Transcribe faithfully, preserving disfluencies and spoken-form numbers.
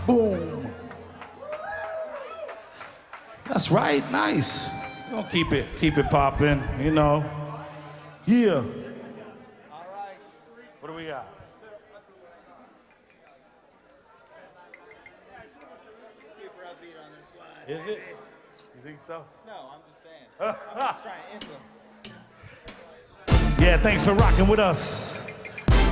Boom. That's right, nice. Gonna keep it, keep it popping, you know. Yeah. All right. What do we got? Super upbeat on this slide. Is it? You think so? No, I'm just saying. I'm just trying to enter. Yeah, thanks for rocking with us.